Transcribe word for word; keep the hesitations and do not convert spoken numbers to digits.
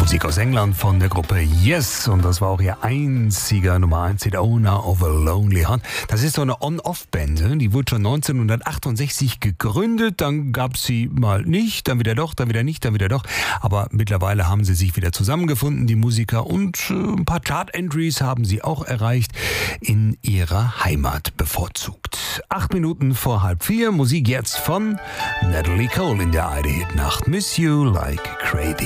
Musik aus England von der Gruppe Yes, und das war auch ihr einziger Nummer eins Hit, Owner of a Lonely Heart. Das ist so eine On-Off-Band, die wurde schon neunzehnhundertachtundsechzig gegründet, dann gab sie mal nicht, dann wieder doch, dann wieder nicht, dann wieder doch, aber mittlerweile haben sie sich wieder zusammengefunden, die Musiker, und äh, ein paar Chart-Entries haben sie auch erreicht, in ihrer Heimat bevorzugt. Acht Minuten vor halb vier, Musik jetzt von Natalie Cole in der I D Hit Nacht, Miss You Like Crazy.